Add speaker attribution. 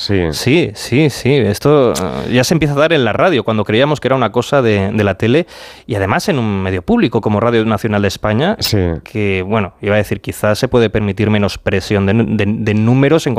Speaker 1: Sí.
Speaker 2: Sí. Esto ya se empieza a dar en la radio, cuando creíamos que era una cosa de la tele, y además en un medio público como Radio Nacional de España,
Speaker 1: Sí.
Speaker 2: que, bueno, iba a decir, quizás se puede permitir menos presión de números en